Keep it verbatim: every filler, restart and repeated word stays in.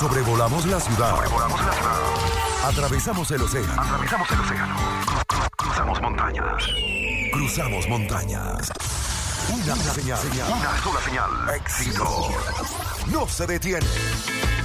Sobrevolamos la ciudad. Sobrevolamos la ciudad. Atravesamos el océano. Atravesamos el océano. Cruzamos montañas. Cruzamos montañas. Una señal. Una sola señal. Éxito. No se detiene.